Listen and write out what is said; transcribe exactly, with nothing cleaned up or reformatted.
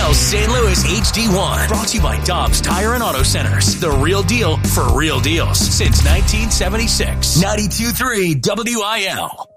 L Saint Louis H D one. Brought to you by Dobbs Tire and Auto Centers. The real deal for real deals since nineteen seventy-six. ninety-two point three W I L.